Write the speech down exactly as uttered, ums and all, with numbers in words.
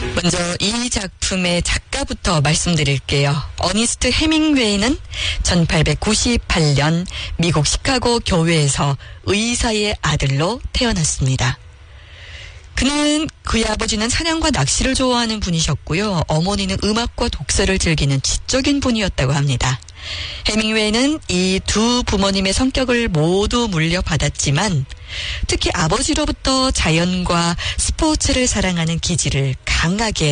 먼저 이 작품의 작가부터 말씀드릴게요. 어니스트 해밍웨이는 천팔백구십팔 년 미국 시카고 교회에서 의사의 아들로 태어났습니다. 그는 그의 아버지는 사냥과 낚시를 좋아하는 분이셨고요. 어머니는 음악과 독서를 즐기는 지적인 분이었다고 합니다. 해밍웨이는 이 두 부모님의 성격을 모두 물려받았지만 특히 아버지로부터 자연과 스포츠를 사랑하는 기질을 강하게